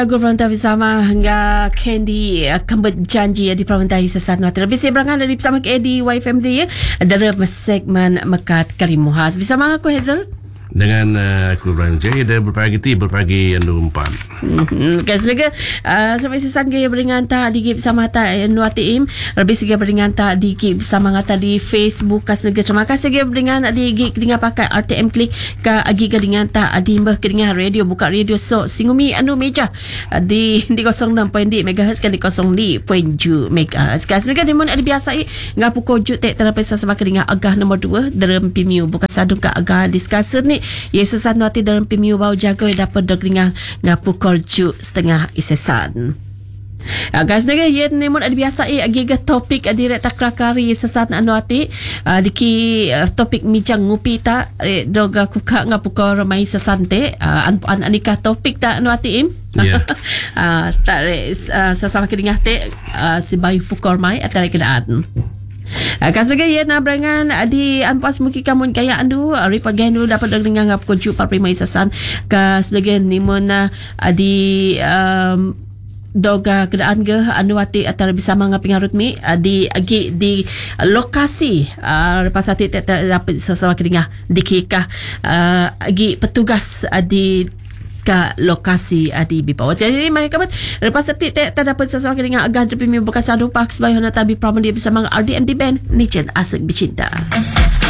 Ragu Perantah bersama hingga Candy akan berjanji di Perantah Sesaat Nuati. Lebih saya berangan dari bersama Candy YFM dia dalam segmen Mekat Karimuhas. Bersama aku Hazel. Dengan aku Beranjay ada berpagi anu umpan. Okay, selega sampai sesan gaya beringan tak di bersama ta Nuati Im. Lebih segi beringan tak di bersama ngata di Facebook selega. Terima kasih gaya beringan di dengan pakai RTM Klik ka agi dengan tak di mbah dengan radio buka radio so singumi anu meja di 06.2 MHz kan di 0.7 MHz. Kan selega demon ada biasa ngapu kojut tek terapi sama dengan agah nombor 2 dalam pimiu bukan sadu ka agah discussion ni. Ia sesan Nuati dalam pimiu bau jago dapat degringan ngapu korju setengah isesan. Guys, naga ia nemon ada biasa agiga topik direct takrakari sesan Nuati diki topik mijang ngupi ta doga kuka ngapu kor mai sesante an anika topik ta Nuati Im. Ya. Tak sesama kedingah te si bayu pukor mai atau kedaan. Kas lagi ia nak berangan di anpas muki kamun kaya andu ripat gendu dapat dengar ngap kuncu parprimai sasan kas lagi nimon di doga kedaan ge Nuati atau bersama ngap ngarut mi di agi di lokasi lepas hati dapat sesama kedingah di kika agi petugas di ke lokasi di Bipawat. Jadi mai kabat lepas setik tak dapat sesuatu dengan agak terpilih berkasar rupak sebagai honatabi pramudia bersama RDMD Band Nichen Asik Bicinta.